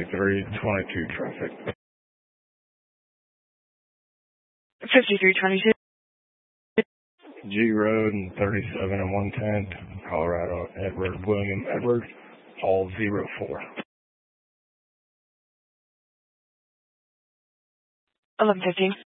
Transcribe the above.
5322 traffic. 5322. G Road and 37 and 110, Colorado, William Edward, all 04. 11:15.